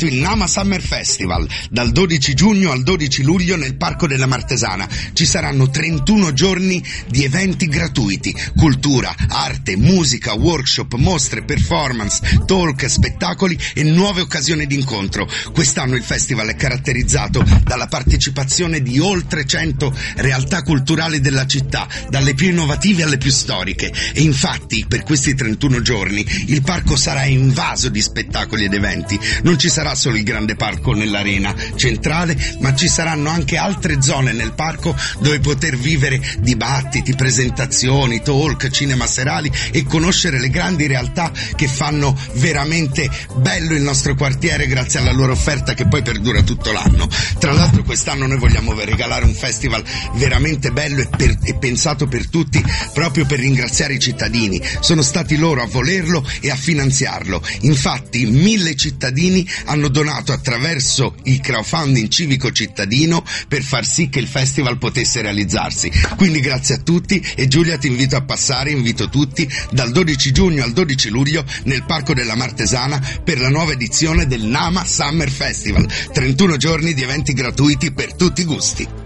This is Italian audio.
iniziato il Nama Summer Festival. Dal 12 giugno al 12 luglio nel Parco della Martesana ci saranno 31 giorni di eventi gratuiti, cultura, arte, musica, workshop, mostre, performance, talk, spettacoli e nuove occasioni di incontro. Quest'anno il festival è caratterizzato dalla partecipazione di oltre 100 realtà culturali della città, dalle più innovative alle più storiche, e infatti per questi 31 giorni il parco sarà invaso di spettacoli ed eventi. Non ci sarà solo il grande parco nell'arena centrale, ma ci saranno anche altre zone nel parco dove poter vivere dibattiti, presentazioni, talk, cinema serali e conoscere le grandi realtà che fanno veramente bello il nostro quartiere grazie alla loro offerta che poi perdura tutto l'anno. Tra l'altro quest'anno noi vogliamo regalare un festival veramente bello e pensato per tutti, proprio per ringraziare i cittadini. Sono stati loro a volerlo e a finanziarlo. Infatti 1000 cittadini hanno donato attraverso il crowdfunding civico cittadino per far sì che il festival potesse realizzarsi. Quindi grazie a tutti, e Giulia ti invito a passare, invito tutti, dal 12 giugno al 12 luglio nel Parco della Martesana per la nuova edizione del Nama Summer Festival. 31 giorni di eventi gratuiti per tutti i gusti.